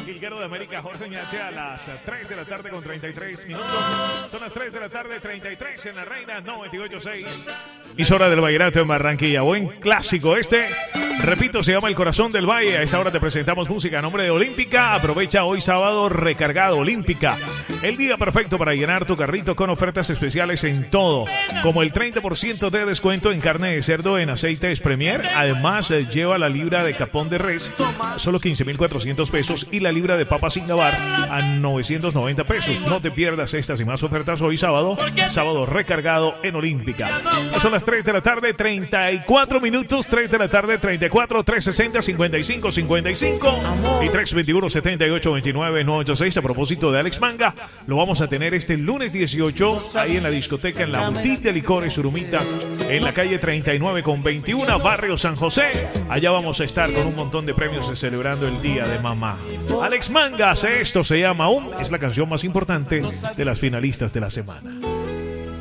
Jilguero de América, Jorge Oñate, a las 3 de la tarde con 33 minutos. Son las 3 de la tarde, 33 en la Reina 98.6. Emisora del Vallenato en Barranquilla. Buen clásico este. Repito, se llama El Corazón del Valle. A esta hora te presentamos música a nombre de Olímpica. Aprovecha hoy sábado recargado Olímpica. El día perfecto para llenar tu carrito con ofertas especiales en todo. Como el 30% de descuento en carne de cerdo en aceites Premier. Además, lleva la libra de capón de res a solo 15.400 pesos y la libra de papa sin lavar a 990 pesos. No te pierdas estas y más ofertas hoy sábado. Sábado recargado en Olímpica. Son las 3 de la tarde, 34 minutos. 3 de la tarde, 34, 360, 55, 55 y 321, 78, 29, 986. A propósito de Alex Manga, lo vamos a tener este lunes 18 ahí en la discoteca, en la boutique de licores Surumita, en la calle 39 con 21, barrio San José. Allá vamos a estar con un montón de premios celebrando el Día de Mamá. Alex Manga hace esto, se llama Aún, es la canción más importante de las finalistas de la semana.